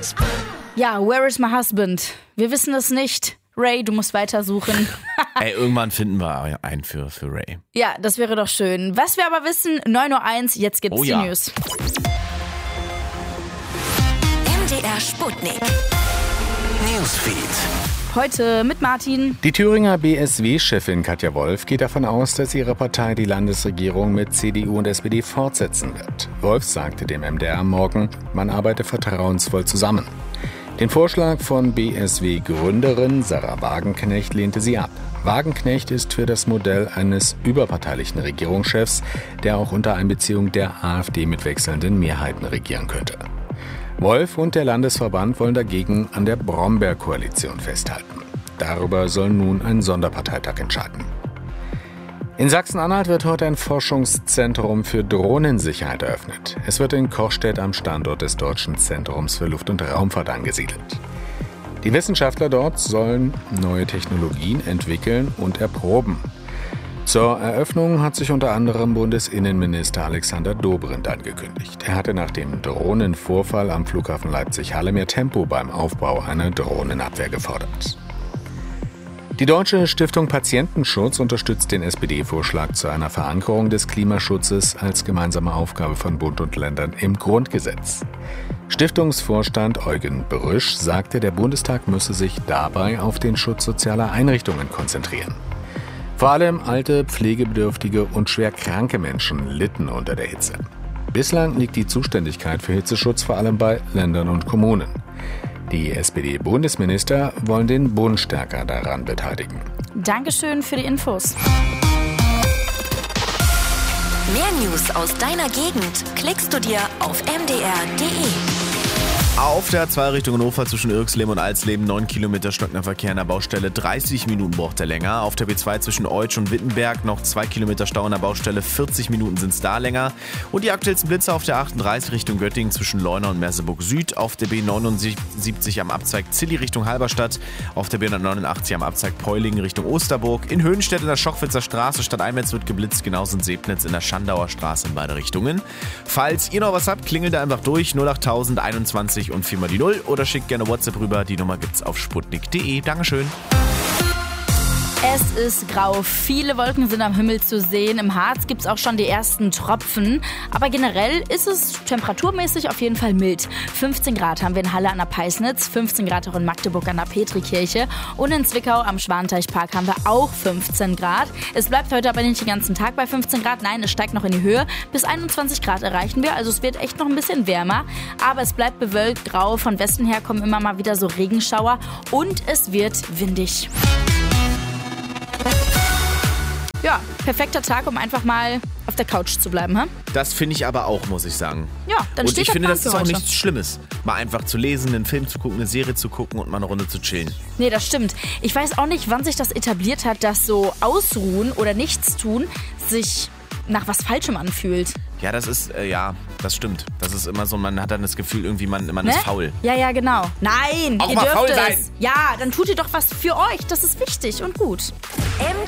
Ja, where is my husband? Wir wissen es nicht. Ray, du musst weitersuchen. Ey, irgendwann finden wir einen für Ray. Ja, das wäre doch schön. Was wir aber wissen, 9:01 Uhr, jetzt gibt's die News. MDR Sputnik. Newsfeed. Heute mit Martin. Die Thüringer BSW-Chefin Katja Wolf geht davon aus, dass ihre Partei die Landesregierung mit CDU und SPD fortsetzen wird. Wolf sagte dem MDR am Morgen, man arbeite vertrauensvoll zusammen. Den Vorschlag von BSW-Gründerin Sarah Wagenknecht lehnte sie ab. Wagenknecht ist für das Modell eines überparteilichen Regierungschefs, der auch unter Einbeziehung der AfD mit wechselnden Mehrheiten regieren könnte. Wolf und der Landesverband wollen dagegen an der Brombeer-Koalition festhalten. Darüber soll nun ein Sonderparteitag entscheiden. In Sachsen-Anhalt wird heute ein Forschungszentrum für Drohnensicherheit eröffnet. Es wird in Kochstedt am Standort des Deutschen Zentrums für Luft- und Raumfahrt angesiedelt. Die Wissenschaftler dort sollen neue Technologien entwickeln und erproben. Zur Eröffnung hat sich unter anderem Bundesinnenminister Alexander Dobrindt angekündigt. Er hatte nach dem Drohnenvorfall am Flughafen Leipzig-Halle mehr Tempo beim Aufbau einer Drohnenabwehr gefordert. Die Deutsche Stiftung Patientenschutz unterstützt den SPD-Vorschlag zu einer Verankerung des Klimaschutzes als gemeinsame Aufgabe von Bund und Ländern im Grundgesetz. Stiftungsvorstand Eugen Brüsch sagte, der Bundestag müsse sich dabei auf den Schutz sozialer Einrichtungen konzentrieren. Vor allem alte, pflegebedürftige und schwer kranke Menschen litten unter der Hitze. Bislang liegt die Zuständigkeit für Hitzeschutz vor allem bei Ländern und Kommunen. Die SPD-Bundesminister wollen den Bund stärker daran beteiligen. Dankeschön für die Infos. Mehr News aus deiner Gegend klickst du dir auf mdr.de. Auf der A2 Richtung Hannover zwischen Irxleben und Alsleben 9 Kilometer stockender Verkehr an der Baustelle, 30 Minuten braucht er länger. Auf der B2 zwischen Eutsch und Wittenberg noch 2 Kilometer Stau an der Baustelle, 40 Minuten sind es da länger. Und die aktuellsten Blitze auf der 38 Richtung Göttingen zwischen Leuna und Merseburg Süd. Auf der B79 am Abzweig Zilli Richtung Halberstadt. Auf der B189 am Abzweig Peulingen Richtung Osterburg. In Höhenstedt in der Schochwitzer Straße stadteinwärts wird geblitzt, genauso in Sebnitz in der Schandauer Straße in beide Richtungen. Falls ihr noch was habt, klingelt da einfach durch 08000 21 und 4 mal die 0 oder schickt gerne WhatsApp rüber. Die Nummer gibt's auf sputnik.de. Dankeschön. Es ist grau, viele Wolken sind am Himmel zu sehen. Im Harz gibt es auch schon die ersten Tropfen. Aber generell ist es temperaturmäßig auf jeden Fall mild. 15 Grad haben wir in Halle an der Peisnitz, 15 Grad auch in Magdeburg an der Petrikirche. Und in Zwickau am Schwanteichpark haben wir auch 15 Grad. Es bleibt heute aber nicht den ganzen Tag bei 15 Grad. Nein, es steigt noch in die Höhe. Bis 21 Grad erreichen wir. Also es wird echt noch ein bisschen wärmer. Aber es bleibt bewölkt, grau. Von Westen her kommen immer mal wieder so Regenschauer. Und es wird windig. Ja, perfekter Tag, um einfach mal auf der Couch zu bleiben, ha? Das finde ich aber auch, muss ich sagen. Ja, dann und steht ich finde, Plan das ist für auch heute. nichts Schlimmes. Mal einfach zu lesen, einen Film zu gucken, eine Serie zu gucken und mal eine Runde zu chillen. Nee, das stimmt. Ich weiß auch nicht, wann sich das etabliert hat, dass so Ausruhen oder Nichtstun sich nach was Falschem anfühlt. Ja, das ist, das stimmt. Das ist immer so, man hat dann das Gefühl, irgendwie man ist faul. Ja, genau. Nein, Auch ihr mal dürft faul es. sein. Ja, dann tut ihr doch was für euch. Das ist wichtig und gut.